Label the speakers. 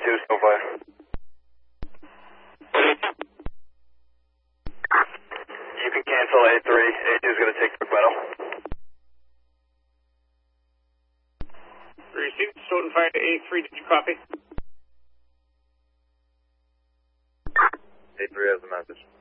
Speaker 1: A2, still fire. You can cancel A3. A2 is going to take quick metal.
Speaker 2: Received, Stoughton fire to A3, did you copy?
Speaker 1: A3 has the message.